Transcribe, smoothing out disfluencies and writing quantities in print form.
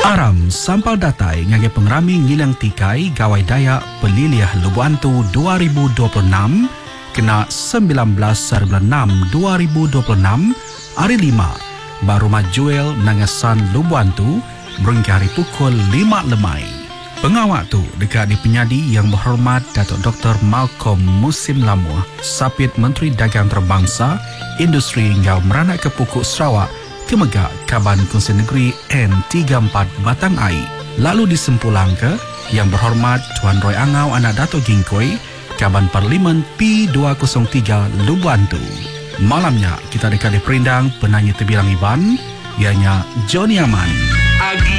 Aram sampal datai ngage pengrami ngilang tikai gawai daya peliliah Lubuantu 2026 kena 19/6/2026 hari 5 baru majuel nangasan Lubuantu berhingga hari pukul 5 lemai. Pengawak tu dekat di penyadi yang berhormat Datuk Dr. Malcolm Musim Lamuh, Sapit Menteri Dagang Terbangsa, Industri hingga Meranak ke Pokok Sarawak, Kemegak Kaban Kongsi Negeri N34 Batang Ai. Lalu disempulang ke yang berhormat Tuan Roy Angau anak Dato' Gingkoi, Kaban Parlimen P203 Lubuantu. Malamnya kita dekat di perindang penyanyi terbilang Iban, ianya Johnny Aman.